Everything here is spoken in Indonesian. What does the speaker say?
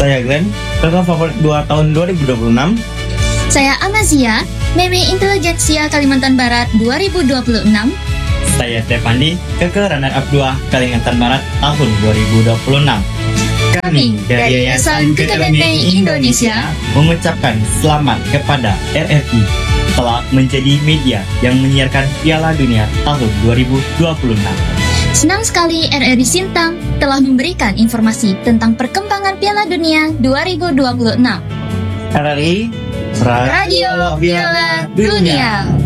Saya Glenn, kakak favorit 2 tahun 2026. Saya Amazia, Meme Intelijensia Kalimantan Barat 2026. Saya Stefandi, kakak runner-up 2 Kalimantan Barat tahun 2026. Kami dari Yayasan Kekademian Indonesia mengucapkan selamat kepada RRI telah menjadi media yang menyiarkan Piala Dunia tahun 2026. senang sekali RRI Sintang telah memberikan informasi tentang perkembangan Piala Dunia 2026. RRI Radio Piala Dunia.